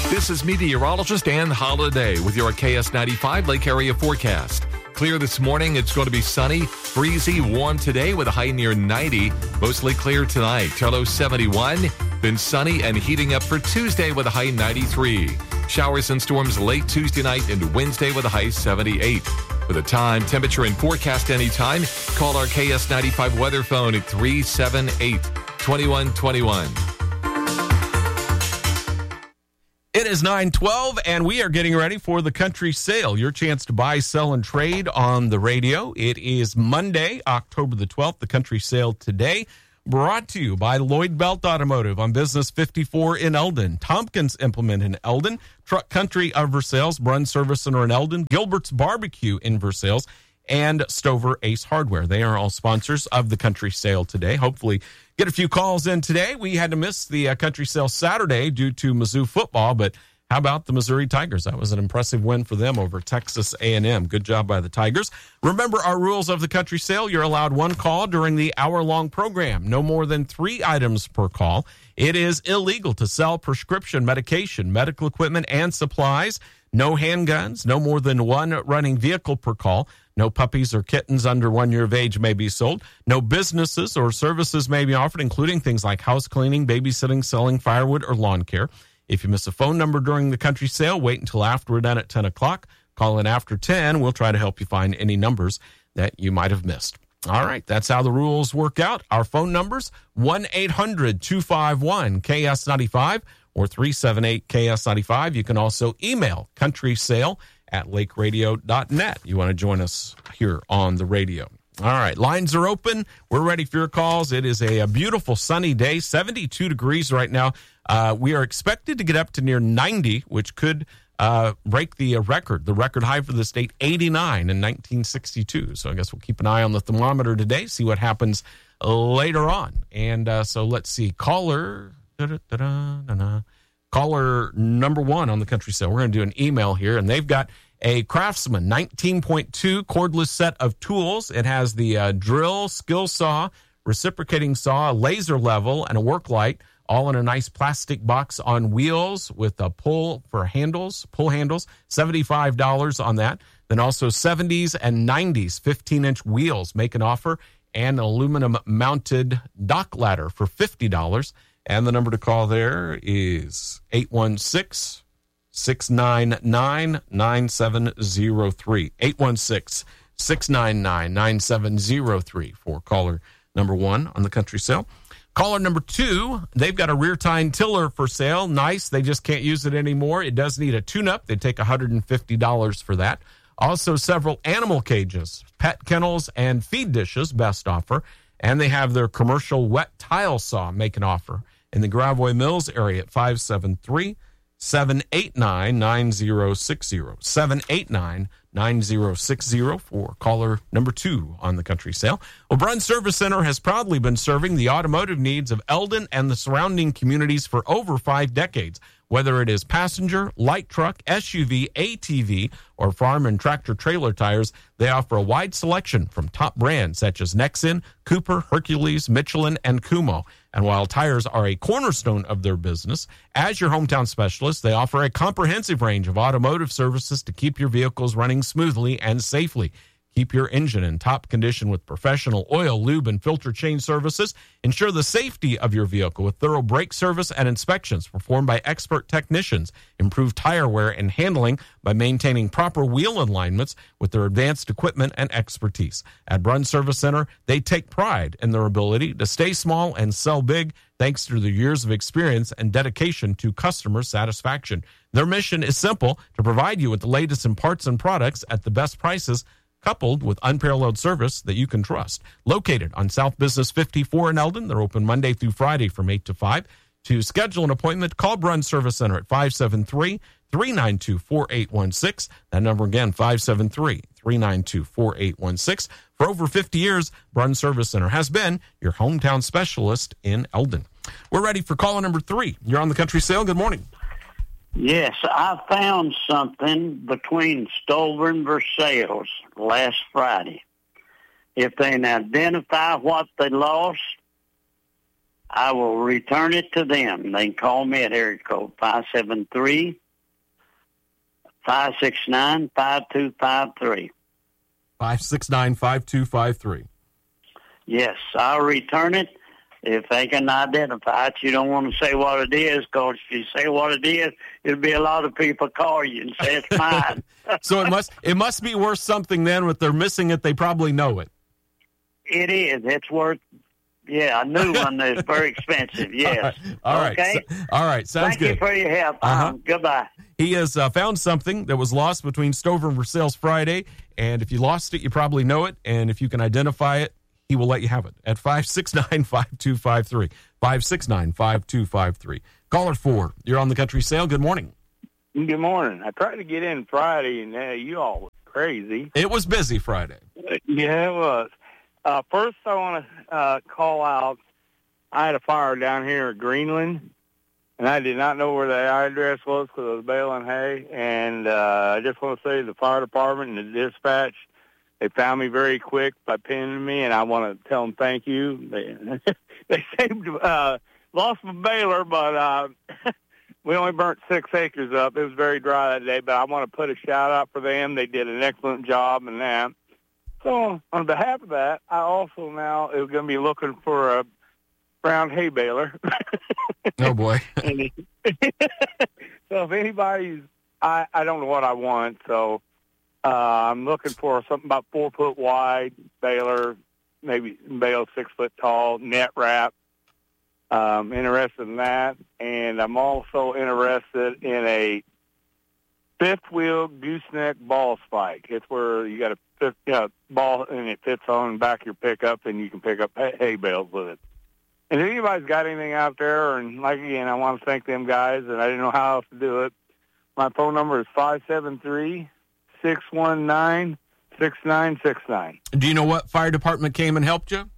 This is meteorologist Ann Holiday with your KS95 Lake Area forecast. Clear this morning. It's going to be sunny, breezy, warm today with a high near 90. Mostly clear tonight. Low 71. Then sunny and heating up for Tuesday with a high 93. Showers and storms late Tuesday night and Wednesday with a high 78. For the time, temperature, and forecast anytime, call our KS95 weather phone at 378-2121. It is 9:12, and we are getting ready for the Country Sale, your chance to buy, sell, and trade on the radio. It is Monday, October the 12th, the Country Sale today, brought to you by Lloyd Belt Automotive on Business 54 in Eldon, Tompkins Implement in Eldon, Truck Country of Versailles, Brun Service Center in Eldon, Gilbert's Barbecue in Versailles, and Stover Ace Hardware. They are all sponsors of the Country Sale today. Hopefully get a few calls in today. We had to miss the Country Sale Saturday due to Mizzou football, but how about the Missouri Tigers? That was an impressive win for them over Texas A&M. Good job by the Tigers. Remember our rules of the Country Sale. You're allowed one call during the hour-long program. No more than 3 items per call. It is illegal to sell prescription medication, medical equipment, and supplies. No handguns. No more than 1 running vehicle per call. No puppies or kittens under 1 year of age may be sold. No businesses or services may be offered, including things like house cleaning, babysitting, selling firewood, or lawn care. If you miss a phone number during the Country Sale, wait until after we're done at 10 o'clock. Call in after 10. We'll try to help you find any numbers that you might have missed. All right, that's how the rules work out. Our phone numbers, 1-800-251-KS95 or 378-KS95. You can also email countrysale@lakeradio.net. You want to join us here on the radio. All right, lines are open. We're ready for your calls. It is a beautiful sunny day, 72 degrees right now. We are expected to get up to near 90, which could break the record. The record high for the state, 89 in 1962. So I guess we'll keep an eye on the thermometer today, see what happens later on. And so let's see. Caller number 1 on the Country Sale. We're going to do an email here, and they've got a Craftsman 19.2 cordless set of tools. It has the drill, skill saw, reciprocating saw, laser level, and a work light, all in a nice plastic box on wheels with a pull handles, $75 on that. Then also 70s and 90s 15-inch wheels make an offer, and an aluminum-mounted dock ladder for $50. And the number to call there is 816-699-9703. 816-699-9703 for caller number 1 on the Country Sale. Caller number 2, they've got a rear tine tiller for sale. Nice. They just can't use it anymore. It does need a tune-up. They take $150 for that. Also, several animal cages, pet kennels, and feed dishes, best offer. And they have their commercial wet tile saw make an offer in the Gravois Mills area at 573-789-9060. 789-9060 for caller number 2 on the Country Sale. Well, Brun Service Center has proudly been serving the automotive needs of Eldon and the surrounding communities for over 5 decades. Whether it is passenger, light truck, SUV, ATV, or farm and tractor trailer tires, they offer a wide selection from top brands such as Nexen, Cooper, Hercules, Michelin, and Kumho. And while tires are a cornerstone of their business, as your hometown specialist, they offer a comprehensive range of automotive services to keep your vehicles running smoothly and safely. Keep your engine in top condition with professional oil, lube, and filter change services. Ensure the safety of your vehicle with thorough brake service and inspections performed by expert technicians. Improve tire wear and handling by maintaining proper wheel alignments with their advanced equipment and expertise. At Brun Service Center, they take pride in their ability to stay small and sell big thanks to their years of experience and dedication to customer satisfaction. Their mission is simple: to provide you with the latest in parts and products at the best prices, coupled with unparalleled service that you can trust. Located on South Business 54 in Eldon, they're open Monday through Friday from 8 to 5. To schedule an appointment, call Brun Service Center at 573-392-4816. That number again, 573-392-4816. For over 50 years, Brun Service Center has been your hometown specialist in Eldon. We're ready for caller number 3. You're on the Country Sale. Good morning. Yes, I found something between Stover and Versailles last Friday. If they can identify what they lost, I will return it to them. They can call me at area code 573-569-5253. 569-5253. Yes, I'll return it. If they can identify it, you don't want to say what it is, because if you say what it is, it'll be a lot of people call you and say it's mine. So it must be worth something then. If they're missing it, they probably know it. It is. It's worth, a new one is very expensive, yes. All right. Okay? All right. Sounds good. Thank you for your help. Goodbye. He has found something that was lost between Stover and Versailles Friday, and if you lost it, you probably know it, and if you can identify it, he will let you have it at 569-5253. 569-5253. Caller 4, you're on the Country Sale. Good morning. Good morning. I tried to get in Friday, and you all was crazy. It was busy Friday. Yeah, it was. First, I want to call out, I had a fire down here at Greenland, and I did not know where the address was because I was baling hay, and I just want to say the fire department and the dispatch, they found me very quick by pinning me, and I want to tell them thank you. They saved, lost my baler, but we only burnt 6 acres up. It was very dry that day, but I want to put a shout-out for them. They did an excellent job in that. So on behalf of that, I also now is going to be looking for a brown hay baler. Oh, boy. So if anybody's, I don't know what I want, so I'm looking for something about 4 foot wide baler, maybe bale 6 foot tall, net wrap. Interested in that. And I'm also interested in a fifth wheel gooseneck ball spike. It's where you got a fifth ball and it fits on the back of your pickup, and you can pick up hay bales with it. And if anybody's got anything out there, and like again, I want to thank them guys, and I didn't know how else to do it. My phone number is 573-619-6969. Do you know what fire department came and helped you?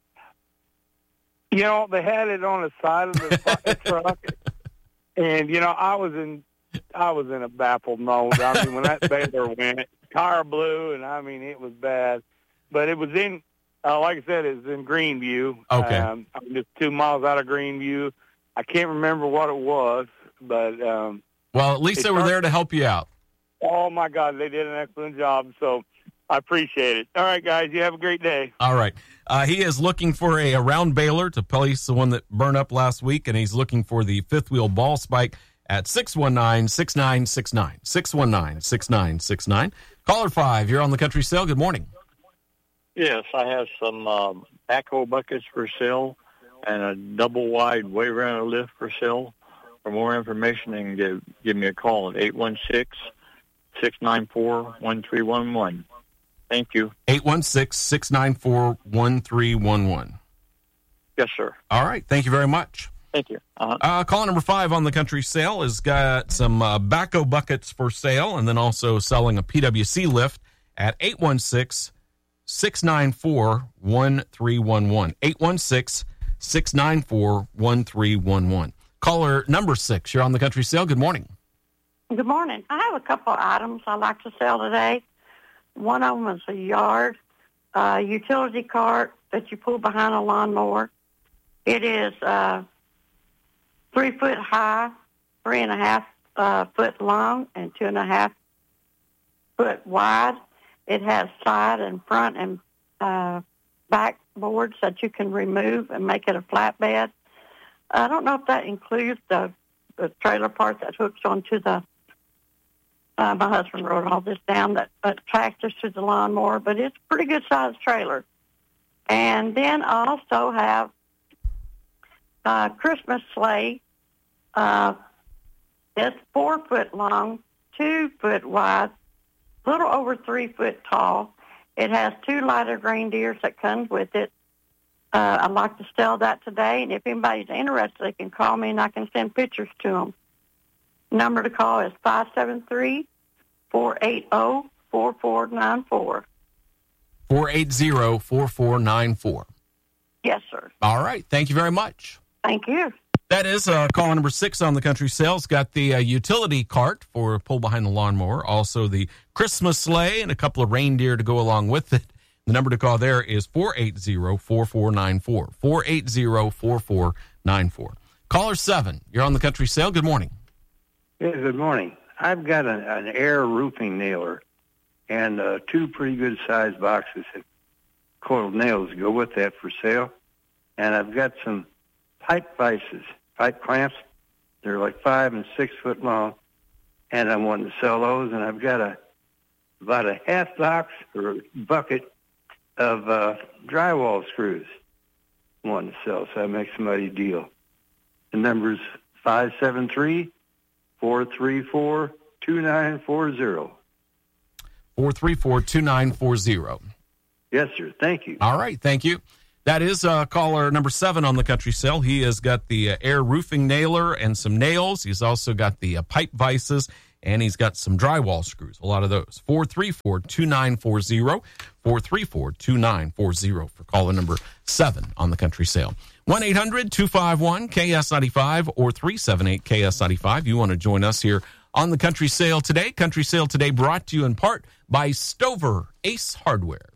You know, they had it on the side of the truck, and I was in a baffled mode. I mean, when that baler went, tire blew, and I mean, it was bad. But it was in, like I said, it was in Greenview. Okay. I'm just 2 miles out of Greenview. I can't remember what it was, but well, at least they were there to help you out. Oh my God, they did an excellent job. So I appreciate it. All right, guys, you have a great day. All right. He is looking for a round baler to place the one that burned up last week, and he's looking for the fifth wheel ball spike at 619-6969. 619-6969. Caller 5, you're on the Country Sale. Good morning. Yes, I have some backhoe buckets for sale and a double wide way round lift for sale. For more information, they can give me a call at 816-694-1311. Thank you. 816-694-1311. Yes, sir. All right. Thank you very much. Thank you. Caller number 5 on the Country Sale has got some backhoe buckets for sale, and then also selling a PWC lift at 816-694-1311. 816-694-1311. Caller number 6, you're on the Country Sale. Good morning. Good morning. I have a couple of items I'd like to sell today. One of them is a yard utility cart that you pull behind a lawnmower. It is 3 foot high, 3.5 foot long, and 2.5 foot wide. It has side and front and back boards that you can remove and make it a flatbed. I don't know if that includes the trailer part that hooks onto the my husband wrote all this down, that attaches to the lawnmower, but it's a pretty good-sized trailer. And then I also have a Christmas sleigh. It's 4 foot long, 2 foot wide, a little over 3 foot tall. It has 2 lighted reindeers that comes with it. I'd like to sell that today, and if anybody's interested, they can call me, and I can send pictures to them. Number to call is 573-480-4494. 480-4494. Yes, sir. All right. Thank you very much. Thank you. That is call number 6 on the Country Sales. Got the utility cart for pull behind the lawnmower. Also the Christmas sleigh and a couple of reindeer to go along with it. The number to call there is 480-4494, 480-4494. Caller 7, you're on the Country Sale. Good morning. Yeah, good morning. I've got an air roofing nailer and 2 pretty good-sized boxes of coiled nails to go with that for sale. And I've got some pipe vices, pipe clamps. They're like 5 and 6 foot long, and I'm wanting to sell those. And I've got about a half box or a bucket of drywall screws I want to sell, so I make somebody a deal. The number's 573-434-2940. 434-2940. Yes, sir. Thank you. All right, thank you. That is caller number 7 on the Country Sale. He has got the air roofing nailer and some nails. He's also got the pipe vices, and he's got some drywall screws, a lot of those. 434-2940, 434-2940 for caller number 7 on the Country Sale. 1-800-251-KS95 or 378-KS95. You want to join us here on the Country Sale today. Country Sale today brought to you in part by Stover Ace Hardware.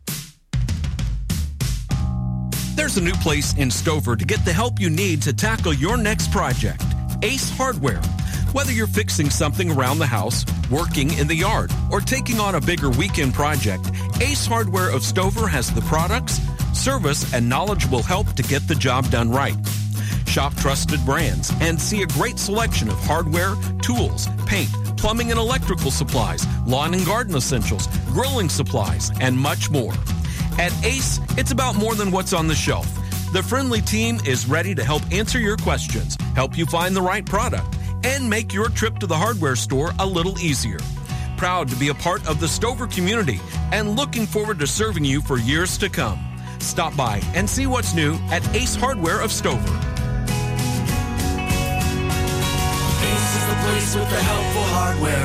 There's a new place in Stover to get the help you need to tackle your next project. Ace Hardware. Whether you're fixing something around the house, working in the yard, or taking on a bigger weekend project, Ace Hardware of Stover has the products, service, and knowledgeable help to get the job done right. Shop trusted brands and see a great selection of hardware, tools, paint, plumbing and electrical supplies, lawn and garden essentials, grilling supplies, and much more. At Ace, it's about more than what's on the shelf. The friendly team is ready to help answer your questions, help you find the right product, and make your trip to the hardware store a little easier. Proud to be a part of the Stover community and looking forward to serving you for years to come. Stop by and see what's new at Ace Hardware of Stover. Ace is the place with the helpful hardware,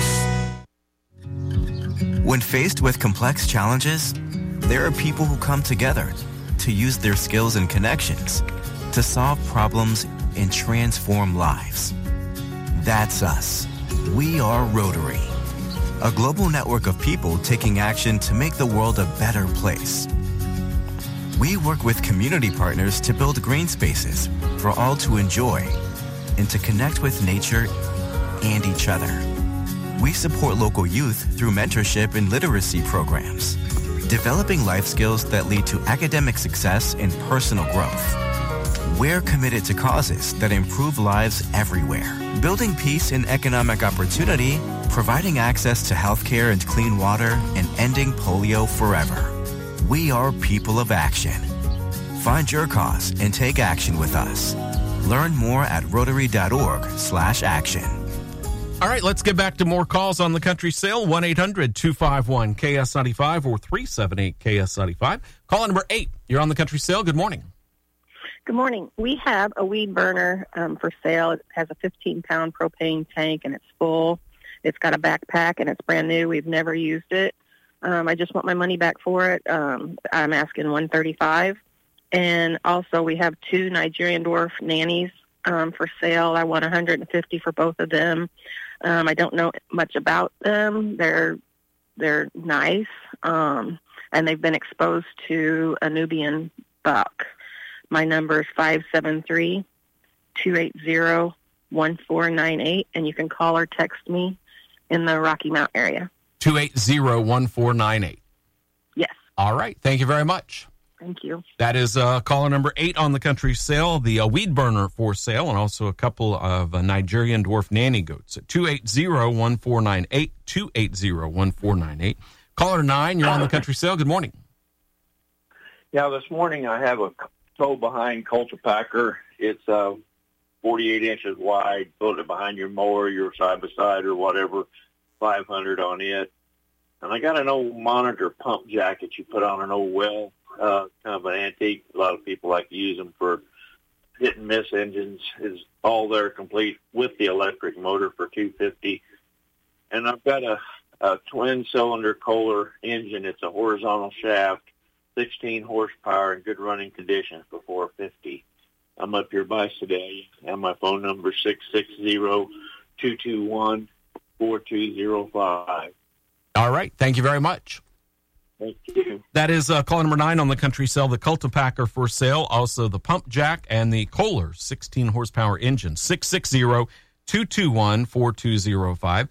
folks. When faced with complex challenges, there are people who come together to use their skills and connections to solve problems and transform lives. That's us. We are Rotary, a global network of people taking action to make the world a better place. We work with community partners to build green spaces for all to enjoy and to connect with nature and each other. We support local youth through mentorship and literacy programs, developing life skills that lead to academic success and personal growth. We're committed to causes that improve lives everywhere, building peace and economic opportunity, providing access to healthcare and clean water, and ending polio forever. We are people of action. Find your cause and take action with us. Learn more at Rotary.org/action. All right, let's get back to more calls on the Country Sale. 1-800-251-KS95 or 378-KS95. Call number 8. You're on the Country Sale. Good morning. Good morning. We have a weed burner for sale. It has a 15-pound propane tank, and it's full. It's got a backpack, and it's brand new. We've never used it. I just want my money back for it. I'm asking $135. And also, we have 2 Nigerian dwarf nannies for sale. I want $150 for both of them. I don't know much about them. They're nice, and they've been exposed to a Nubian buck. My number is 573-280-1498, and you can call or text me in the Rocky Mount area. 280-1498. Yes. All right. Thank you very much. Thank you. That is caller number 8 on the Country Sale, the weed burner for sale, and also a couple of Nigerian dwarf nanny goats at 280-1498, 280-1498. Caller 9, you're on the Country Sale. Good morning. Yeah, this morning I have a behind culture packer. It's 48 inches wide. Put it behind your mower, your side-by-side or whatever, 500 on it. And I got an old monitor pump jack that you put on an old well, kind of an antique. A lot of people like to use them for hit-and-miss engines. Is all there complete with the electric motor for $250. And I've got a twin-cylinder Kohler engine. It's a horizontal shaft, 16 horsepower in good running condition for $450. I'm up here by today, and my phone number is 660-221-4205. All right. Thank you very much. Thank you. That is caller number 9 on the country sale, the Cultipacker for sale. Also the Pump Jack and the Kohler 16 horsepower engine. 660-221-4205.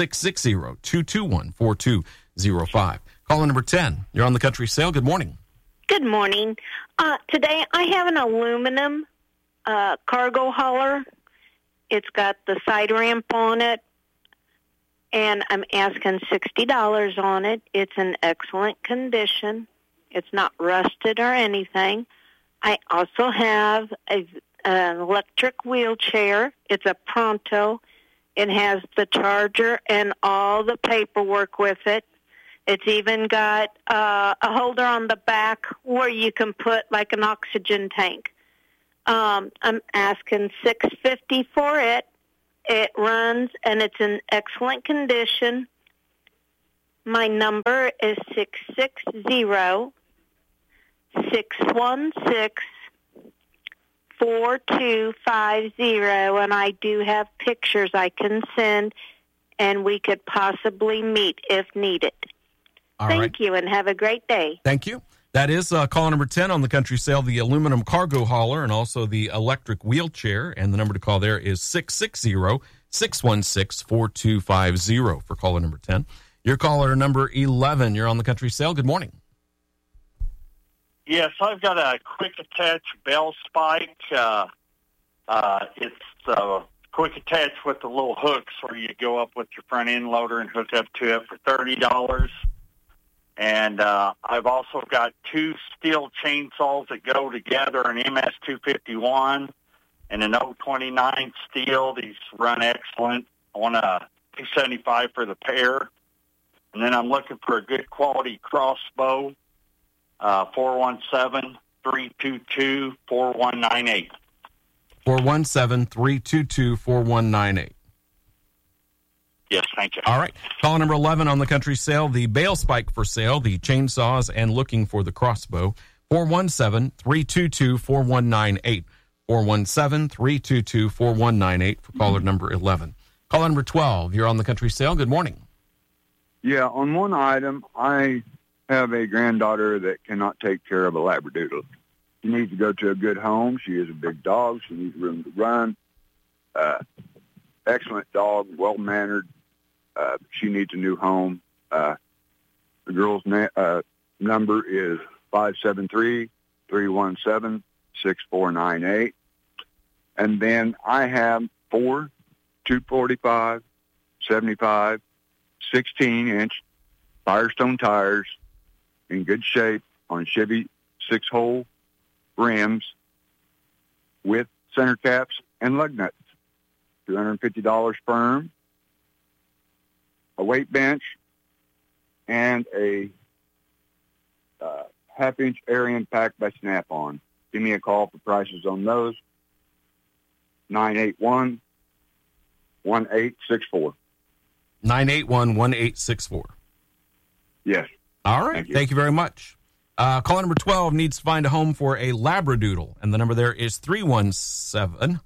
660-221-4205. Caller number 10, you're on the country sale. Good morning. Good morning. Today I have an aluminum cargo hauler. It's got the side ramp on it, and I'm asking $60 on it. It's in excellent condition. It's not rusted or anything. I also have an electric wheelchair. It's a Pronto. It has the charger and all the paperwork with it. It's even got a holder on the back where you can put like an oxygen tank. I'm asking $650 for it. It runs and it's in excellent condition. My number is 660-616-4250, and I do have pictures I can send, and we could possibly meet if needed. Thank you, and have a great day. Thank you. That is caller number 10 on the country sale, the aluminum cargo hauler and also the electric wheelchair. And the number to call there is 660-616-4250 for caller number 10. Your caller number 11, you're on the country sale. Good morning. Yes, I've got a quick attach bell spike. It's quick attach with the little hooks where you go up with your front end loader and hook up to it for $30. And I've also got 2 steel chainsaws that go together, an MS-251 and an 029 steel. These run excellent. I want a $275 for the pair. And then I'm looking for a good quality crossbow, 417-322-4198. 417-322-4198. Yes, thank you. All right. Call number 11 on the country sale, the bale spike for sale, the chainsaws, and looking for the crossbow. 417-322-4198. 417-322-4198 for caller number 11. Caller number 12, you're on the country sale. Good morning. Yeah, on one item, I have a granddaughter that cannot take care of a Labradoodle. She needs to go to a good home. She is a big dog. She needs room to run. Excellent dog, well-mannered. She needs a new home. The girl's number is 573-317-6498. And then I have 4 245, 75, 16-inch Firestone tires in good shape on Chevy 6-hole rims with center caps and lug nuts. $250 firm, a weight bench, and a half-inch air impact by Snap-on. Give me a call for prices on those. 981-1864. 981-1864. Yes. All right. Thank you very much. Caller number 12 needs to find a home for a Labradoodle, and the number there is 317-6498.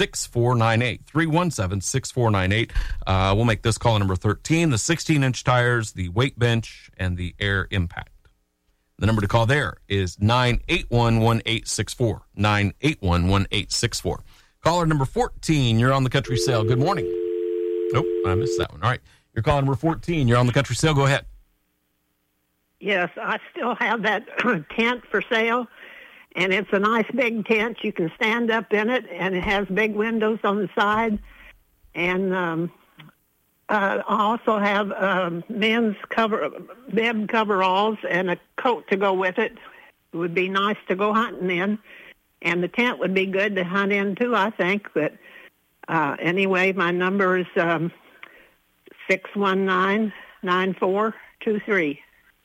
317-6498. We'll make this call number 13. The 16-inch tires, the weight bench, and the air impact. The number to call there is 981-1864. 981-1864. Caller number 14, you're on the country sale. Good morning. Nope, I missed that one. All right. You're calling number 14. You're on the country sale. Go ahead. Yes, I still have that tent for sale, and it's a nice big tent. You can stand up in it, and it has big windows on the side. And I also have men's bib coveralls and a coat to go with it. It would be nice to go hunting in, and the tent would be good to hunt in too, I think. But anyway, my number is 619-9423.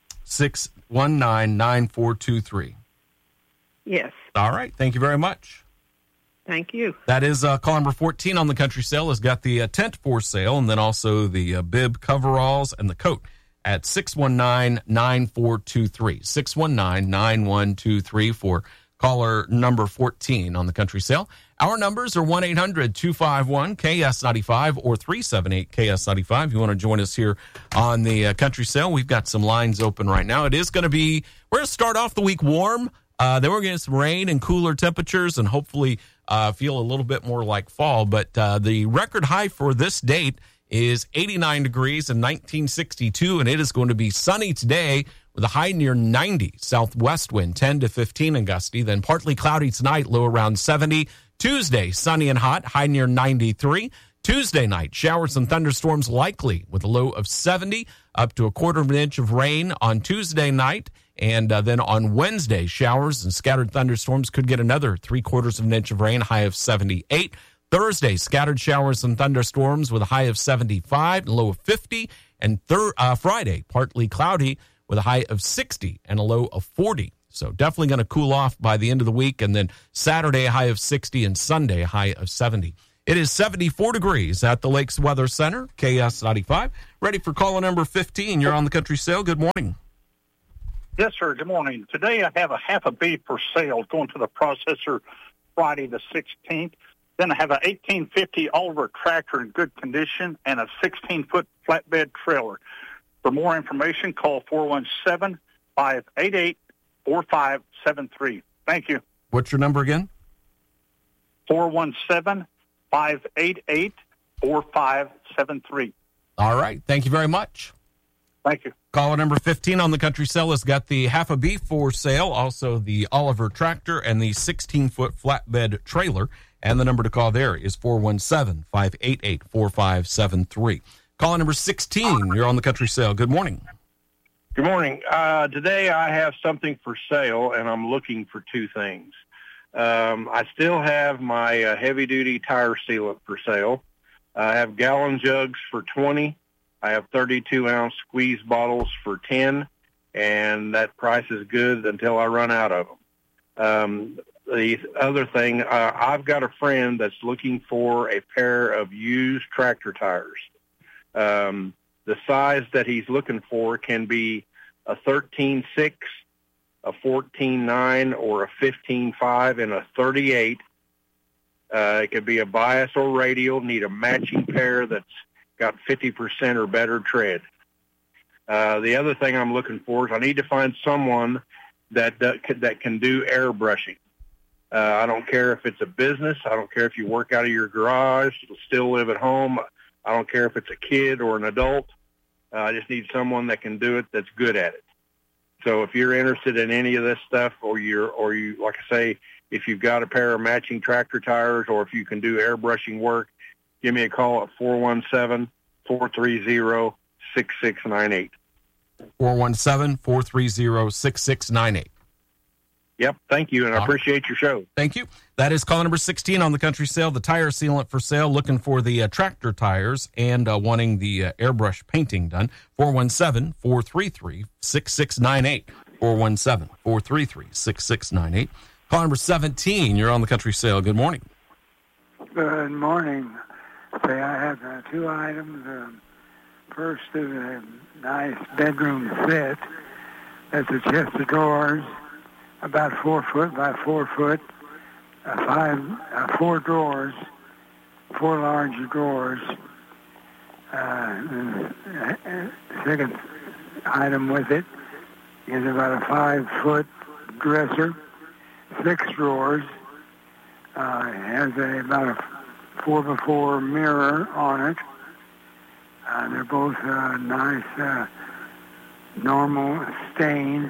619-9423. Yes. All right. Thank you very much. Thank you. That is call number 14 on the country sale. Has got the tent for sale and then also the bib coveralls and the coat at 619-9423. 619-9123 for caller number 14 on the country sale. Our numbers are 1-800-251-KS95 or 378-KS95. You want to join us here on the Country Sale. We've got some lines open right now. It is going to be, we're going to start off the week warm. Then we're going to get some rain and cooler temperatures and hopefully feel a little bit more like fall. But the record high for this date is 89 degrees in 1962, and it is going to be sunny today with a high near 90. Southwest wind 10 to 15 and gusty. Then partly cloudy tonight, low around 70. Tuesday, sunny and hot, high near 93. Tuesday night, showers and thunderstorms likely with a low of 70, up to a quarter of an inch of rain on Tuesday night. And then on Wednesday, showers and scattered thunderstorms could get another 3/4 of an inch of rain, high of 78. Thursday, scattered showers and thunderstorms with a high of 75 and low of 50. And Friday, partly cloudy with a high of 60 and a low of 40. So definitely going to cool off by the end of the week. And then Saturday, a high of 60 and Sunday, a high of 70. It is 74 degrees at the Lakes Weather Center, KS95. Ready for caller number 15. You're on the Country Sale. Good morning. Yes, sir. Good morning. Today I have a half a beef for sale going to the processor Friday the 16th. Then I have an 1850 Oliver tractor in good condition and a 16-foot flatbed trailer. For more information, call 417-588-4573. Thank you. What's your number again? 417-588-4573. All right. Thank you very much. Thank you. Caller number 15 on the Country Sale has got the half a beef for sale, also the Oliver tractor and the 16-foot flatbed trailer. And the number to call there is 417-588-4573. Caller number 16, you're on the Country Sale. Good morning. Good morning. Today I have something for sale, and I'm looking for two things. I still have my heavy-duty tire sealant for sale. I have gallon jugs for $20. I have 32-ounce squeeze bottles for $10, and that price is good until I run out of them. The other thing, I've got a friend that's looking for a pair of used tractor tires. The size that he's looking for can be a 13.6, a 14.9, or a 15.5, and a 38. It could be a bias or radial, need a matching pair that's got 50% or better tread. The other thing I'm looking for is I need to find someone that can do airbrushing. I don't care if it's a business. I don't care if you work out of your garage, still live at home. I don't care if it's a kid or an adult. I just need someone that can do it that's good at it. So if you're interested in any of this stuff, or you, like I say, if you've got a pair of matching tractor tires, or if you can do airbrushing work, give me a call at 417-430-6698. 417-430-6698. Yep, thank you, and I appreciate your show. Thank you. That is caller number 16 on the Country Sale, the tire sealant for sale, looking for the tractor tires and wanting the airbrush painting done. 417-433-6698. 417-433-6698. Caller number 17, you're on the Country Sale. Good morning. Good morning. Say I have two items. First is a nice bedroom set. That's a chest of drawers, about 4 foot by 4 foot, 4 drawers, 4 large drawers. The second item with it is about a 5-foot dresser, 6 drawers. It has about a 4x4 mirror on it. They're both nice, normal stains.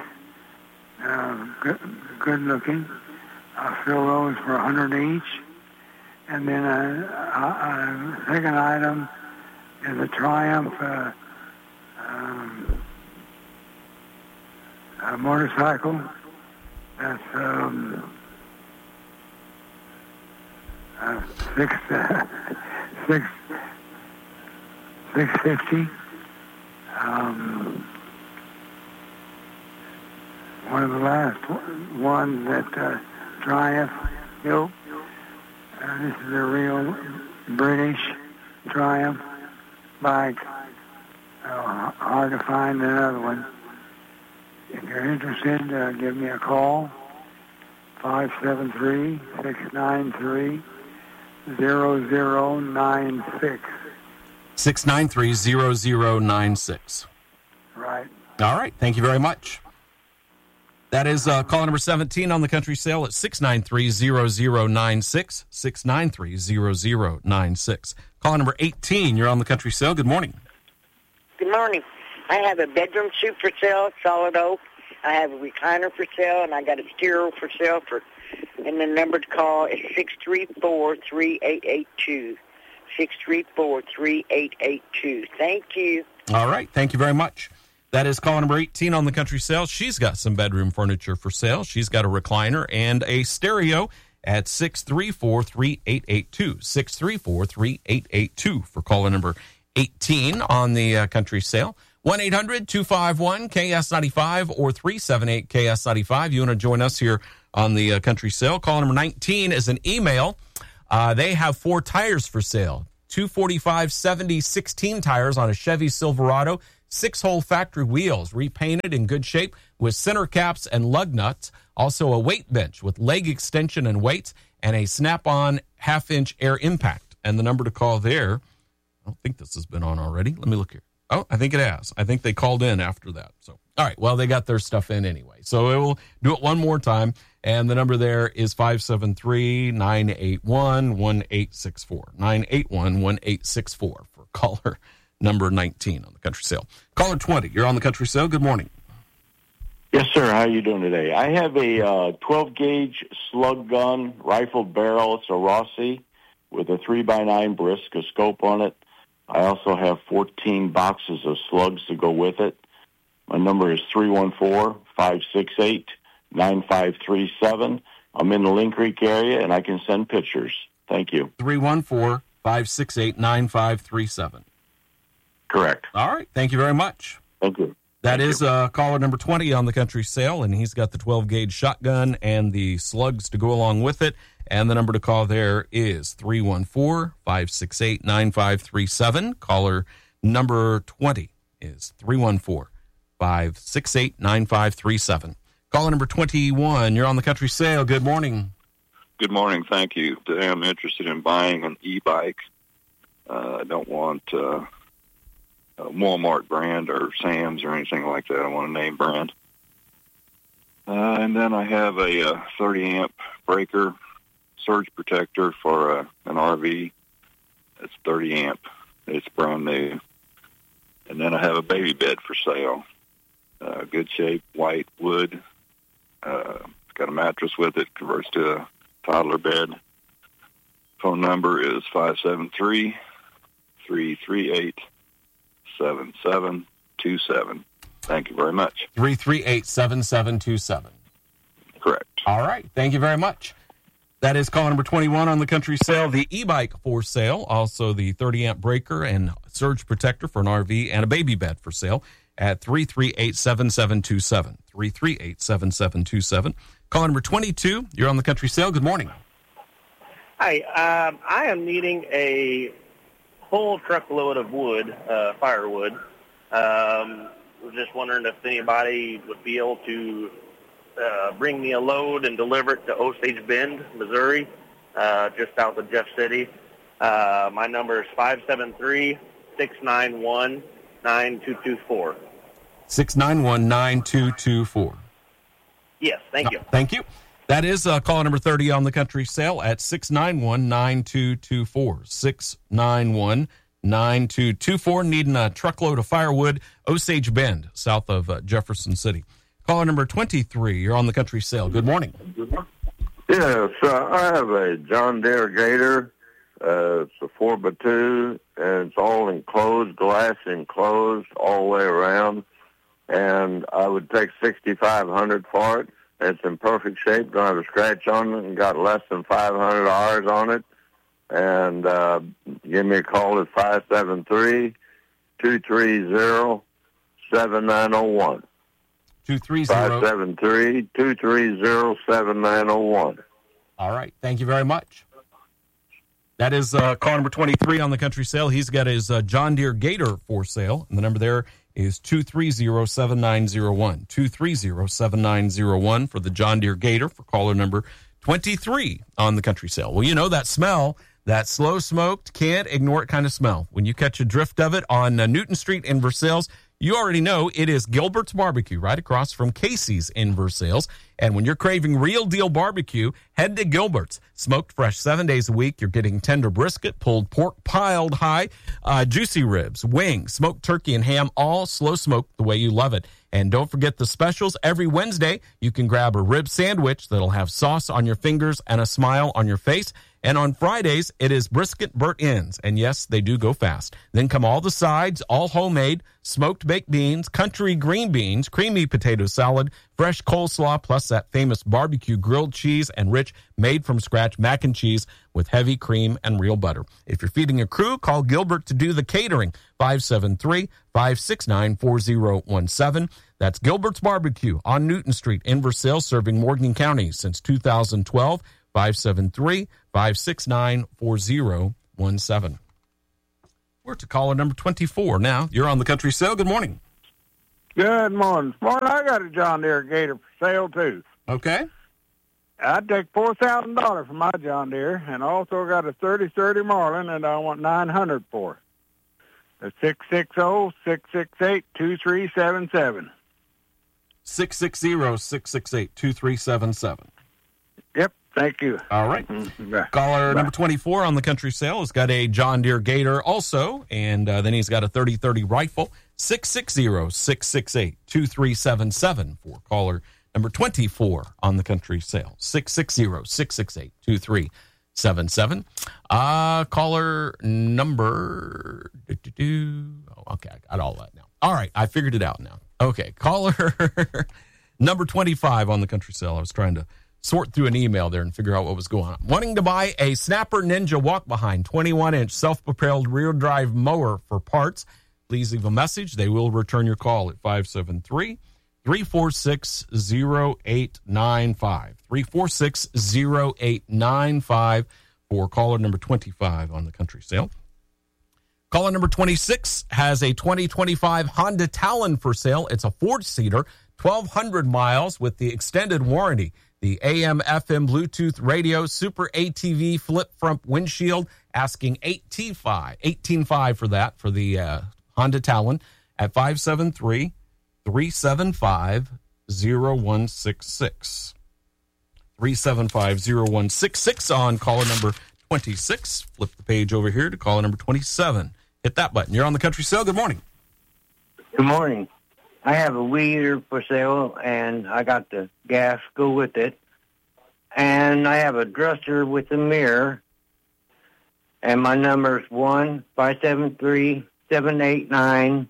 Good looking. I'll fill those for $100 each. And then a second item is a Triumph a motorcycle. That's 650. One of the last ones that Triumph built. This is a real British Triumph bike. Hard to find another one. If you're interested, give me a call, 573-693-6698. 693-0096. 693-0096. Right. All right. Thank you very much. That is caller number 17 on the country sale at 693-0096. 693-0096. Caller number 18, you're on the country sale. Good morning. Good morning. I have a bedroom suite for sale, solid oak. I have a recliner for sale, and I got a stereo for sale. And the number to call is 634-3882. 634-3882. Thank you. All right. Thank you very much. That is caller number 18 on the country sale. She's got some bedroom furniture for sale. She's got a recliner and a stereo at 634-3882. 634-3882 for caller number 18 on the country sale. 1-800-251-KS95 or 378-KS95. You want to join us here on the country sale. Caller number 19 is an email. They have 4 tires for sale. 245-70-16 tires on a Chevy Silverado. 6-hole factory wheels, repainted in good shape with center caps and lug nuts. Also a weight bench with leg extension and weights and a snap-on half-inch air impact. And the number to call there, I don't think this has been on already. Let me look here. Oh, I think it has. I think they called in after that. So, all right. Well, they got their stuff in anyway. So we'll do it one more time. And the number there is 573-981-1864. 981-1864 for caller number 19 on the country sale. Caller 20, you're on the country sale. Good morning. Yes, sir. How are you doing today? I have a 12-gauge slug gun, rifled barrel. It's a Rossi with a 3x9 brisk, a scope on it. I also have 14 boxes of slugs to go with it. My number is 314-568-9537. I'm in the Lynn Creek area, and I can send pictures. Thank you. 314-568-9537. Correct. All right. Thank you very much. Thank you. That is caller number 20 on the country sale, and he's got the 12-gauge shotgun and the slugs to go along with it. And the number to call there is 314-568-9537. Caller number 20 is 314-568-9537. Caller number 21, you're on the country sale. Good morning. Good morning. Thank you. Today I'm interested in buying an e-bike. I don't want a Walmart brand or Sam's or anything like that. I want a name brand. And then I have a 30-amp breaker surge protector for an RV. It's 30 amp. It's brand new. And then I have a baby bed for sale. Good shape, white wood. It's got a mattress with it. Converts to a toddler bed. Phone number is 573-338-7727. Thank you very much. 338-7727. Correct. All right. Thank you very much. That is call number 21 on the country sale. The e-bike for sale. Also the 30-amp breaker and surge protector for an RV and a baby bed for sale at 338-7727. 338-7727. Call number 22. You're on the country sale. Good morning. Hi. I am needing a full truckload of wood, firewood. Was just wondering if anybody would be able to bring me a load and deliver it to Osage Bend, Missouri, just south of Jeff City. My number is 573-691-9224. 691-9224. Yes, thank you. Thank you. That is call number 30 on the country sale at 691-9224. 691-9224. Needing a truckload of firewood, Osage Bend, south of Jefferson City. Caller number 23, you're on the country sale. Good morning. Yes, I have a John Deere Gator. It's a 4x2, and it's all enclosed, glass enclosed all the way around. And I would take $6,500 for it. It's in perfect shape. Don't have a scratch on it, and got less than 500 hours on it. And give me a call at 573-230-7901. 573-230-7901. All right. Thank you very much. That is call number 23 on the country sale. He's got his John Deere Gator for sale, and the number there is 230-7901. 230-7901 for the John Deere Gator for caller number 23 on the country sale. Well, you know that smell That slow smoked, can't ignore it kind of smell. When you catch a drift of it on Newton Street in Versailles, you already know it is Gilbert's Barbecue right across from Casey's in Versailles. And when you're craving real deal barbecue, head to Gilbert's. Smoked fresh 7 days a week. You're getting tender brisket, pulled pork piled high, juicy ribs, wings, smoked turkey, and ham, all slow smoked the way you love it. And don't forget the specials. Every Wednesday, you can grab a rib sandwich that'll have sauce on your fingers and a smile on your face. And on Fridays, it is brisket burnt ends. And yes, they do go fast. Then come all the sides, all homemade, smoked baked beans, country green beans, creamy potato salad, fresh coleslaw, plus that famous barbecue grilled cheese and rich made-from-scratch mac and cheese with heavy cream and real butter. If you're feeding a crew, call Gilbert to do the catering, 573-569-4017. That's Gilbert's Barbecue on Newton Street in Versailles, serving Morgan County since 2012. 573-569-4017. We're to caller number 24 now. You're on the Country Sale. Good morning. Good morning. Morning, I got a John Deere Gator for sale, too. Okay. I'd take $4,000 for my John Deere, and I also got a 3030 Marlin, and I want $900 for it. It's 660-668-2377. 660-668-2377. Yep. Thank you. All right. Caller number 24 on the Country Sale has got a John Deere Gator also, and then he's got a 3030 rifle. 660-668-2377 for caller number 24 on the Country Sale. 660-668-2377. Caller number... Okay, I got all that now. All right, I figured it out now. Okay, caller number 25 on the Country Sale. I was trying to sort through an email there and figure out what was going on. Wanting to buy a Snapper Ninja walk-behind 21-inch self-propelled rear-drive mower for parts, please leave a message. They will return your call at 573-346-0895. 346-0895 for caller number 25 on the Country Sale. Caller number 26 has a 2025 Honda Talon for sale. It's a four-seater, 1,200 miles with the extended warranty. The AM, FM, Bluetooth radio, Super ATV flip front windshield, asking $18,500 for that for the Honda Talon at 573-375-0166. 375-0166 on caller number 26. Flip the page over here to caller number 27. Hit that button. You're on the Country Sale. Good morning. Good morning. I have a weed eater for sale, and I got the gas go with it. And I have a dresser with a mirror, and my number is 1-573-789-7348.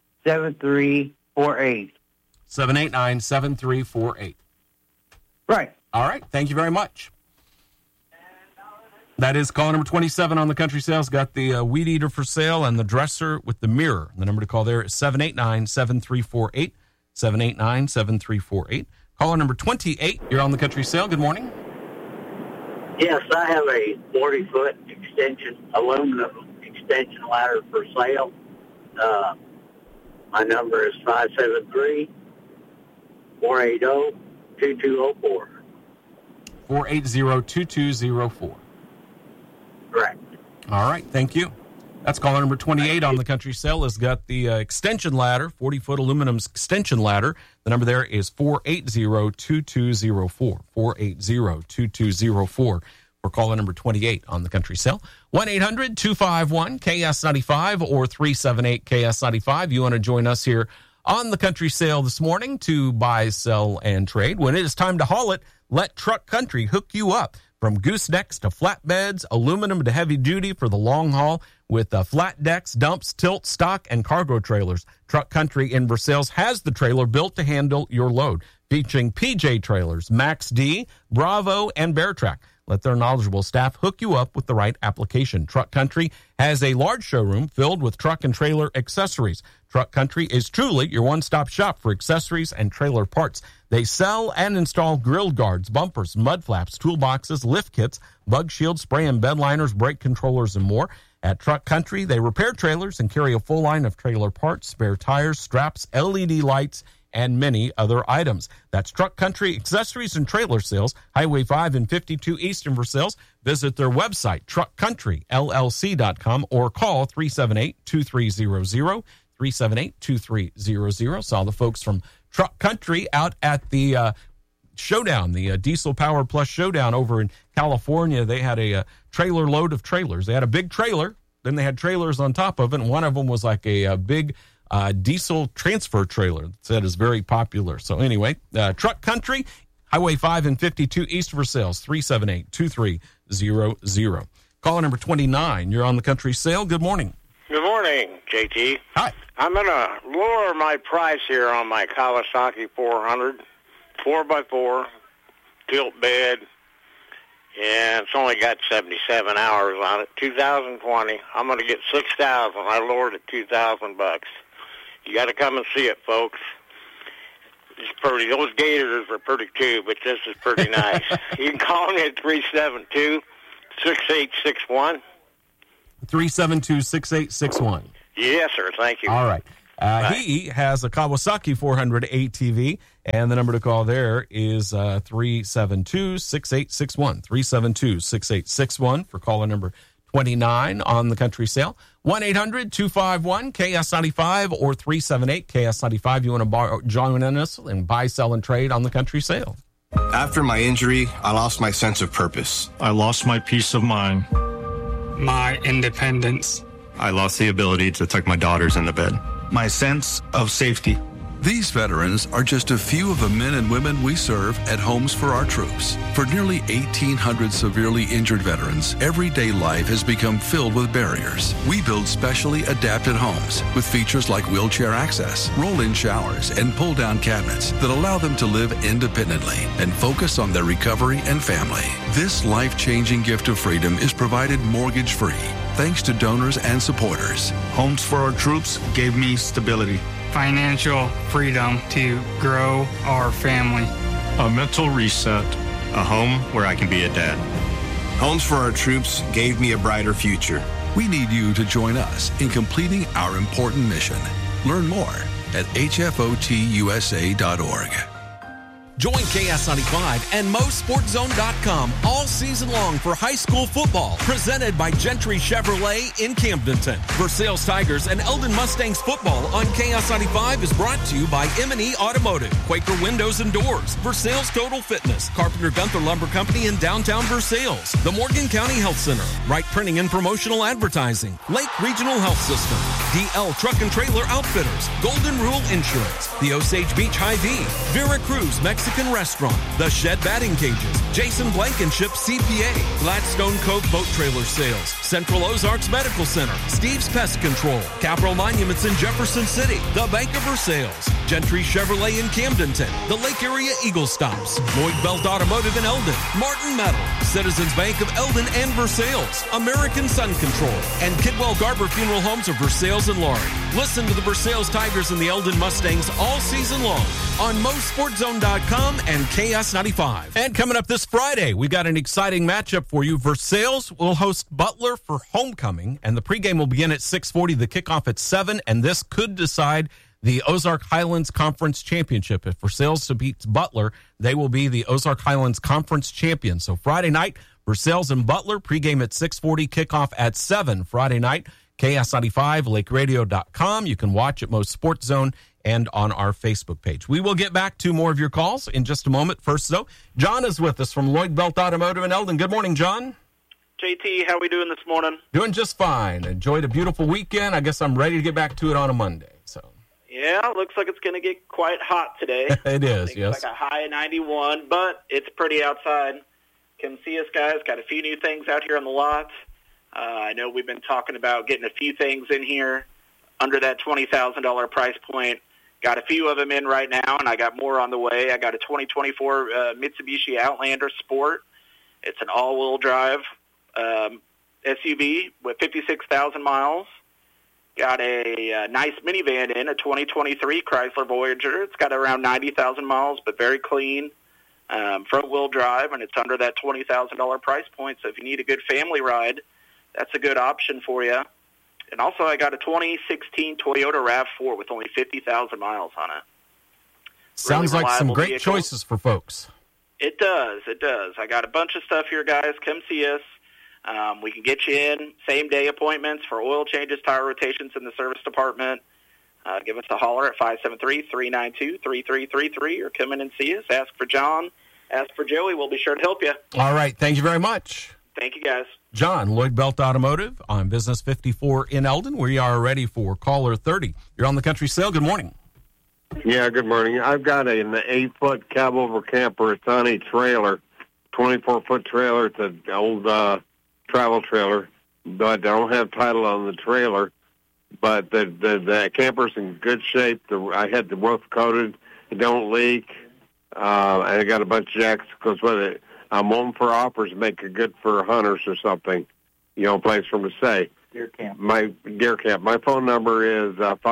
789-7348. Right. All right. Thank you very much. That is caller number 27 on the Country Sales. Got the weed eater for sale and the dresser with the mirror. The number to call there is 789-7348. 789-7348. Caller number 28. You're on the Country Sale. Good morning. Yes, I have a 40-foot aluminum extension ladder for sale. My number is 573-480-2204. 480-2204. Correct. All right, thank you. That's caller number 28 on the Country Sale. Has got the extension ladder, 40-foot aluminum extension ladder. The number there is 480-2204. 480-2204 for caller number 28 on the Country Sale. 1-800-251-KS95 or 378-KS95. You want to join us here on the Country Sale this morning to buy, sell, and trade. When it is time to haul it, let Truck Country hook you up. From goosenecks to flatbeds, aluminum to heavy duty for the long haul with flat decks, dumps, tilt, stock, and cargo trailers. Truck Country in Versailles has the trailer built to handle your load, featuring PJ trailers, Max D, Bravo, and Bear Track. Let their knowledgeable staff hook you up with the right application. Truck Country has a large showroom filled with truck and trailer accessories. Truck Country is truly your one-stop shop for accessories and trailer parts. They sell and install grill guards, bumpers, mud flaps, toolboxes, lift kits, bug shields, spray and bed liners, brake controllers, and more. At Truck Country, they repair trailers and carry a full line of trailer parts, spare tires, straps, LED lights, and many other items. That's Truck Country Accessories and Trailer Sales, Highway 5 and 52 East in Versailles. Visit their website, truckcountryllc.com, or call 378-2300, 378-2300. Saw the folks from Truck Country out at the Showdown, the Diesel Power Plus Showdown over in California. They had a trailer load of trailers. They had a big trailer, then they had trailers on top of it, and one of them was like a big diesel transfer trailer that is very popular. So anyway, Truck Country, Highway 5 and 52 East Versailles, 378-2300. Caller number 29, you're on the Country Sale. Good morning. Good morning, JT. Hi. I'm going to lower my price here on my Kawasaki 400, 4x4, tilt bed, and it's only got 77 hours on it. 2020. I'm going to get $6,000. I lowered it $2,000. You got to come and see it, folks. It's pretty. Those gators are pretty too, but this is pretty nice. You can call me at 372-6861. 372-6861. Yes, sir. Thank you. All right. He has a Kawasaki 400 ATV, and the number to call there is 372-6861. 372-6861 for caller number 29 on the Country Sale. 1-800-251-KS95 or 378-KS95. You want to join us and buy, sell, and trade on the Country Sale. After my injury, I lost my sense of purpose. I lost my peace of mind. My independence. I lost the ability to tuck my daughters in the bed. My sense of safety. These veterans are just a few of the men and women we serve at Homes for Our Troops. For nearly 1,800 severely injured veterans, everyday life has become filled with barriers. We build specially adapted homes with features like wheelchair access, roll-in showers, and pull-down cabinets that allow them to live independently and focus on their recovery and family. This life-changing gift of freedom is provided mortgage-free, thanks to donors and supporters. Homes for Our Troops gave me stability. Financial freedom to grow our family. A mental reset. A home where I can be a dad. Homes for Our Troops gave me a brighter future. We need you to join us in completing our important mission. Learn more at hfotusa.org. Join KS95 and MoSportZone.com all season long for high school football, presented by Gentry Chevrolet in Camdenton. Versailles Tigers and Eldon Mustangs football on KS95 is brought to you by M&E Automotive, Quaker Windows and Doors, Versailles Total Fitness, Carpenter Gunther Lumber Company in downtown Versailles, the Morgan County Health Center, Wright Printing and Promotional Advertising, Lake Regional Health System, DL Truck and Trailer Outfitters, Golden Rule Insurance, the Osage Beach Hy-Vee, Vera Cruz Mexican Restaurant, The Shed Batting Cages, Jason Blankenship CPA, Gladstone Cove Boat Trailer Sales, Central Ozarks Medical Center, Steve's Pest Control, Capital Monuments in Jefferson City, The Bank of Versailles, Gentry Chevrolet in Camdenton, the Lake Area Eagle Stops, Lloyd Belt Automotive in Eldon, Martin Metal, Citizens Bank of Eldon and Versailles, American Sun Control, and Kidwell Garber Funeral Homes of Versailles and Laurie. Listen to the Versailles Tigers and the Eldon Mustangs all season long on MoSportZone.com and KS95. And coming up this Friday, we got an exciting matchup for you. Versailles will host Butler for homecoming, and the pregame will begin at 6:40, the kickoff at 7, and this could decide the Ozark Highlands Conference Championship. If Versailles beats Butler, they will be the Ozark Highlands Conference champions. So Friday night, Versailles and Butler, pregame at 6:40, kickoff at 7 Friday night. KS95, lakeradio.com. You can watch at Most Sports Zone and on our Facebook page. We will get back to more of your calls in just a moment. First, though, John is with us from Lloyd Belt Automotive in Eldon. Good morning, John. JT, how we doing this morning? Doing just fine. Enjoyed a beautiful weekend. I guess I'm ready to get back to it on a Monday. So yeah, looks like it's going to get quite hot today. It is, yes. It's like a high of 91, but it's pretty outside. Come see us, guys. Got a few new things out here on the lot. I know we've been talking about getting a few things in here under that $20,000 price point. Got a few of them in right now, and I got more on the way. I got a 2024 Mitsubishi Outlander Sport. It's an all-wheel drive SUV with 56,000 miles. Got a nice minivan in, a 2023 Chrysler Voyager. It's got around 90,000 miles, but very clean. Front-wheel drive, and it's under that $20,000 price point. So if you need a good family ride, that's a good option for you. And also, I got a 2016 Toyota RAV4 with only 50,000 miles on it. Sounds like some reliable great vehicle. choices for folks. It does. It does. I got a bunch of stuff here, guys. Come see us. We can get you in same-day appointments for oil changes, tire rotations in the service department. Give us a holler at 573-392-3333 or come in and see us. Ask for John. Ask for Joey. We'll be sure to help you. All right. Thank you very much. Thank you, guys. John, Lloyd Belt Automotive on Business 54 in Eldon. We are ready for caller 30. You're on the Country Sale. Good morning. Yeah, good morning. I've got an 8-foot cab-over camper. It's on a trailer, 24-foot trailer. It's an old travel trailer, but I don't have title on the trailer. But the camper's in good shape. I had the roof coated. It don't leak. And I got a bunch of jacks that goes with it. I'm on for offers to make it good for hunters or something. You know, a place for them to stay. Deer camp. My deer camp. My phone number is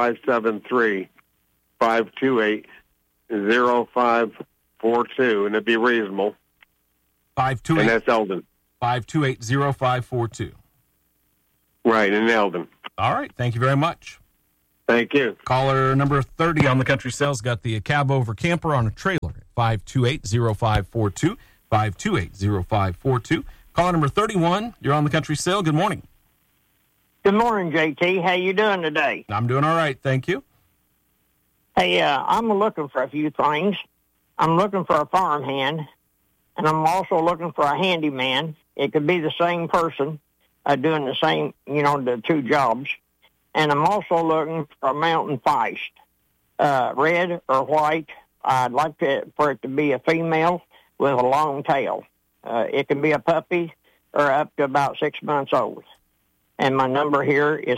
573-528-0542, and it'd be reasonable. 528. And that's Eldon. 528-0542. Right, in Eldon. All right. Thank you very much. Thank you. Caller number 30 on the Country Sales got the cab over camper on a trailer at 528-0542. 528-0542. Caller number 31, you're on the Country Sale. Good morning. Good morning, JT. How you doing today? I'm doing all right, thank you. Hey, I'm looking for a few things. I'm looking for a farmhand, and I'm also looking for a handyman. It could be the same person doing the same, the two jobs. And I'm also looking for a mountain feist, red or white. I'd like for it to be a female with a long tail. It can be a puppy or up to about 6 months old. And my number here is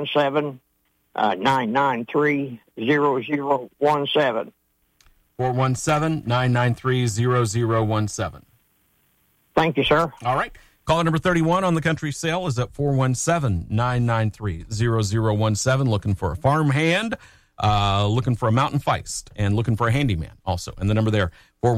417-993-0017. 417-993-0017. Thank you, sir. All right. Caller number 31 on the Country Sale is at 417-993-0017. Looking for a farmhand, looking for a mountain feist, and looking for a handyman also. And the number there,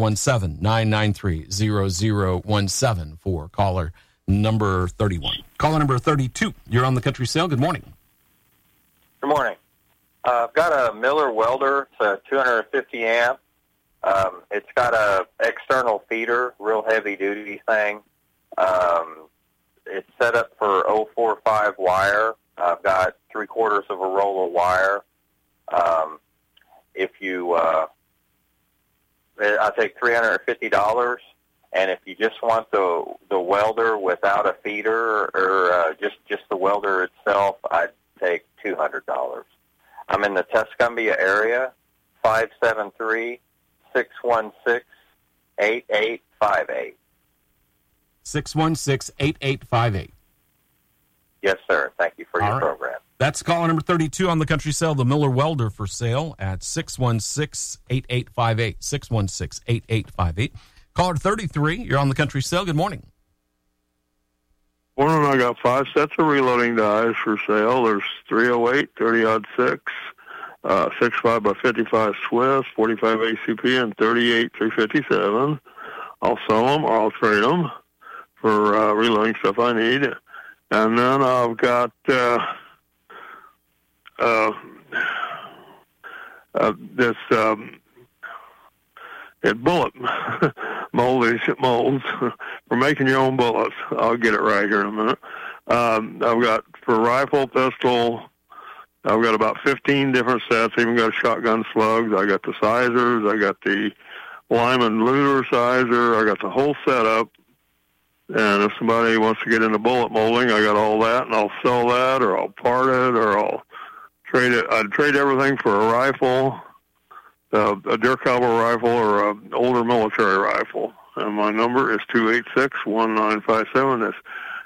417-993-0017 for caller number 31. Caller number 32, you're on the Country Sale. Good morning. Good morning. I've got a Miller welder. It's a 250 amp. It's got a external feeder, real heavy duty thing. It's set up for 045 wire. I've got 3/4 of a roll of wire. If you, I take $350, and if you just want the welder without a feeder or just the welder itself, I'd take $200. I'm in the Tuscumbia area, 573-616-8858. 616-8858. Yes, sir. Thank you for your program. That's caller number 32 on the Country Sale, the Miller Welder for sale at 616-8858. 616-8858. Caller 33, you're on the Country Sale. Good morning. Morning, I got 5 sets of reloading dies for sale. There's 308, 30-06, 65 by 55 Swiss, 45 ACP, and 38 357. I'll sell them or I'll trade them for reloading stuff I need. And then I've got this bullet molds for making your own bullets. I'll get it right here in a minute. I've got for rifle, pistol, I've got about 15 different sets. I even got shotgun slugs. I got the sizers. I got the Lyman Luder sizer. I got the whole setup. And if somebody wants to get into bullet molding, I got all that, and I'll sell that, or I'll part it, or I'll trade it. I'd trade everything for a rifle, a deer caliber rifle, or an older military rifle. And my number is 286-1957. That's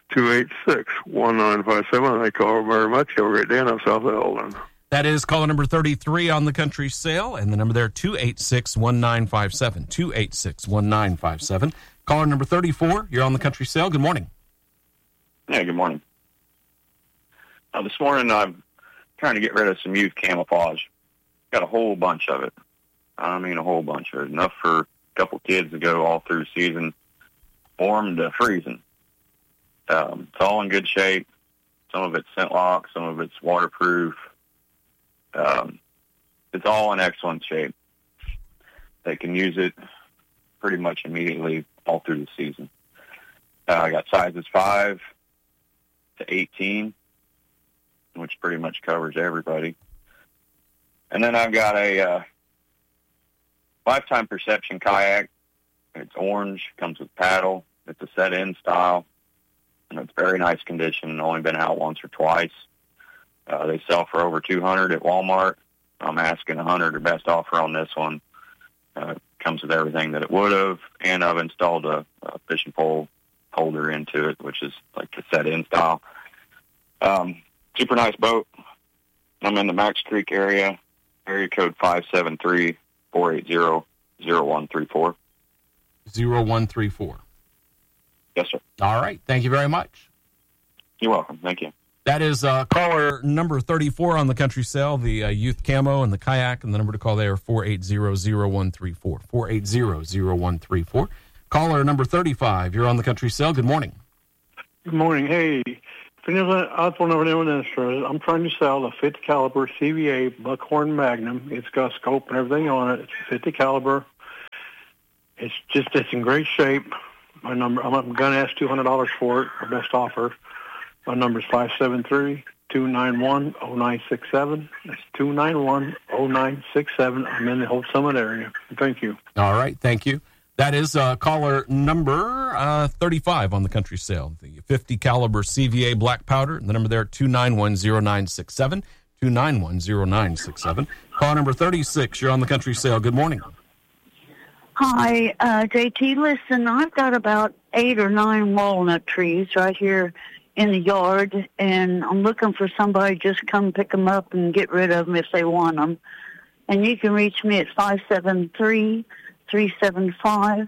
286-1957. Thank you all very much. Have a great day, and I'm South Eldon. That is caller number 33 on the Country Sale, and the number there, 286-1957. 286-1957. Caller number 34, you're on the Country Sale. Good morning. Yeah, good morning. This morning I'm trying to get rid of some youth camouflage. Got a whole bunch of it. I mean a whole bunch of it. Enough for a couple kids to go all through season, warm to freezing. It's all in good shape. Some of it's scent lock, some of it's waterproof. It's all in excellent shape. they can use it pretty much immediately all through the season. I got sizes 5 to 18, which pretty much covers everybody. And then I've got a Lifetime Perception kayak. It's orange, comes with paddle. It's a set-in style, and it's very nice condition. Only been out once or twice. They sell for over $200 at Walmart. I'm asking $100, the best offer on this one. Comes with everything that it would have, and I've installed a fishing pole holder into it, which is like the set-in style. Super nice boat. I'm in the Max Creek area code 573-480-0134. 0134. Yes, sir. All right. Thank you very much. You're welcome. Thank you. That is caller number 34 on the Country Sale, the youth camo and the kayak, and the number to call there, 480-0134. 480-0134. Caller number 35, you're on the Country Sale. Good morning. Good morning. Hey, I'm trying to sell a 50 caliber CVA Buckhorn Magnum. It's got a scope and everything on it. It's 50 caliber. It's in great shape. I'm going to ask $200 for it, our best offer. My number is 573-291-0967. That's 291-0967. I'm in the Holt Summit area. Thank you. All right, thank you. That is caller number 35 on the Country Sale. The 50 caliber CVA black powder. The number there, 291-0967. 291-0967. Caller number 36, you're on the Country Sale. Good morning. Hi, JT. Listen, I've got about 8 or 9 walnut trees right here in the yard, and I'm looking for somebody to just come pick them up and get rid of them if they want them. And you can reach me at 573-375-3438.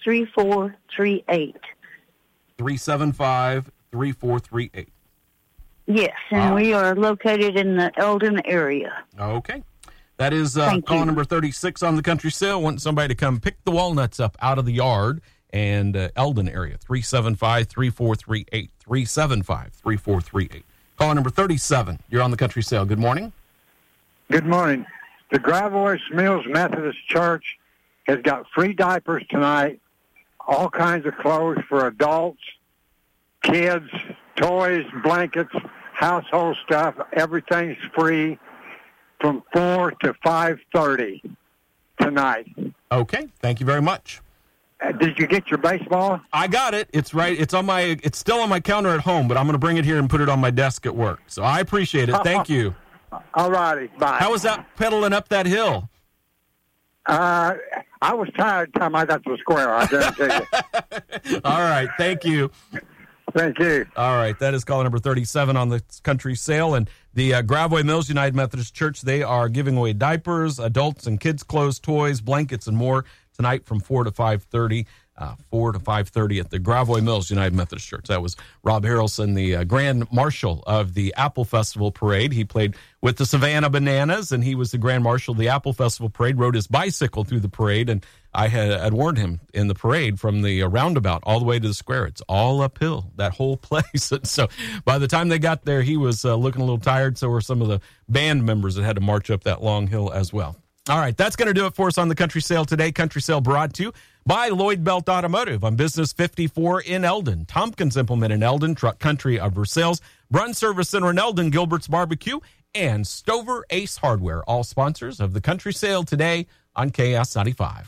375-3438. Yes, and we are located in the Eldon area. Okay. That is call number 36 on the Country Sale. Want somebody to come pick the walnuts up out of the yard and Eldon area. 375-3438. 375-3438. Call number 37. You're on the Country Sale. Good morning. Good morning. The Gravois Mills Methodist Church has got free diapers tonight, all kinds of clothes for adults, kids, toys, blankets, household stuff. Everything's free from 4 to 5:30 tonight. Okay. Thank you very much. Did you get your baseball? I got it. It's right. It's still on my counter at home, but I'm going to bring it here and put it on my desk at work. So I appreciate it. Thank you. All righty. Bye. How was that pedaling up that hill? I was tired the time I got to the square. I guarantee you. All right. Thank you. Thank you. All right. That is caller number 37 on the Country Sale. And the Gravois Mills United Methodist Church, they are giving away diapers, adults and kids' clothes, toys, blankets, and more tonight from 4 to 5:30. 4 to 5:30 at the Gravois Mills United Methodist Church. That was Rob Harrelson, the Grand Marshal of the Apple Festival Parade. He played with the Savannah Bananas, and he was the Grand Marshal of the Apple Festival Parade, rode his bicycle through the parade, and I had warned him in the parade from the roundabout all the way to the square. It's all uphill, that whole place. And so by the time they got there, he was looking a little tired. So were some of the band members that had to march up that long hill as well. All right, that's going to do it for us on the Country Sale today. Country Sale brought to you by Lloyd Belt Automotive on Business 54 in Eldon, Tompkins Implement in Eldon, Truck Country of Versailles, Brun Service Center in Eldon, Gilbert's Barbecue, and Stover Ace Hardware, all sponsors of the Country Sale today on KS95.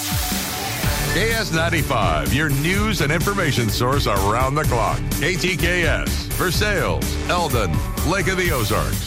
KS95, your news and information source around the clock. KTKS, Versailles, Eldon, Lake of the Ozarks.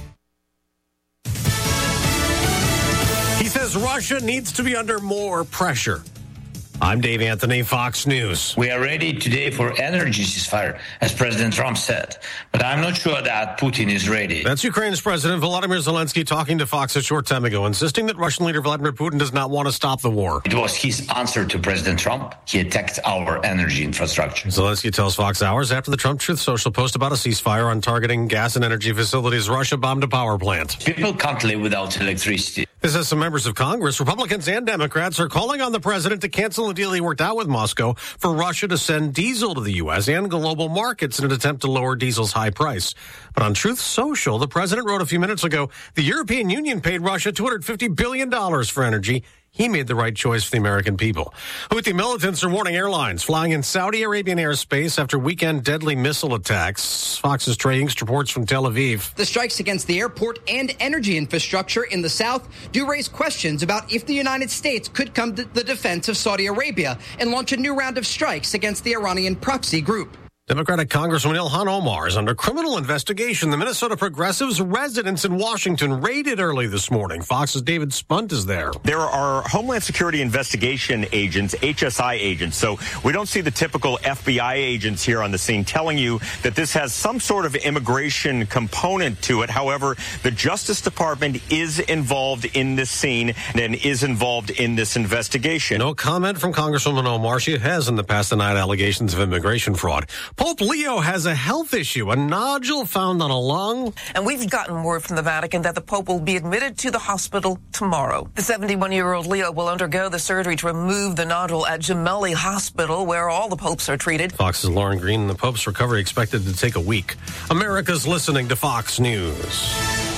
He says Russia needs to be under more pressure. I'm Dave Anthony, Fox News. We are ready today for energy ceasefire, as President Trump said. But I'm not sure that Putin is ready. That's Ukraine's President Volodymyr Zelensky talking to Fox a short time ago, insisting that Russian leader Vladimir Putin does not want to stop the war. It was his answer to President Trump. He attacked our energy infrastructure. Zelensky tells Fox hours after the Trump Truth Social post about a ceasefire on targeting gas and energy facilities. Russia bombed a power plant. People can't live without electricity. This is some members of Congress, Republicans and Democrats, are calling on the president to cancel the deal he worked out with Moscow for Russia to send diesel to the U.S. and global markets in an attempt to lower diesel's high price. But on Truth Social, the president wrote a few minutes ago, the European Union paid Russia $250 billion for energy he made the right choice for the American people. Houthi militants are warning airlines flying in Saudi Arabian airspace after weekend deadly missile attacks. Fox's Trey Inkst reports from Tel Aviv. The strikes against the airport and energy infrastructure in the south do raise questions about if the United States could come to the defense of Saudi Arabia and launch a new round of strikes against the Iranian proxy group. Democratic Congressman Ilhan Omar is under criminal investigation. The Minnesota Progressives' residence in Washington raided early this morning. Fox's David Spunt is there. There are Homeland Security investigation agents, HSI agents. So we don't see the typical FBI agents here on the scene telling you that this has some sort of immigration component to it. However, the Justice Department is involved in this scene and is involved in this investigation. No comment from Congresswoman Omar. She has in the past denied allegations of immigration fraud. Pope Leo has a health issue, a nodule found on a lung. And we've gotten word from the Vatican that the Pope will be admitted to the hospital tomorrow. The 71-year-old Leo will undergo the surgery to remove the nodule at Gemelli Hospital, where all the popes are treated. Fox's Lauren Green. The Pope's recovery expected to take a week. America's listening to Fox News.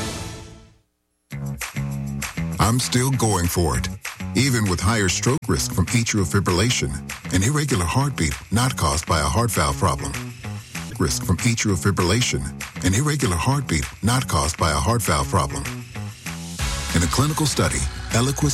I'm still going for it, even with higher stroke risk from atrial fibrillation, an irregular heartbeat not caused by a heart valve problem. Risk from atrial fibrillation, an irregular heartbeat not caused by a heart valve problem. In a clinical study, Eliquis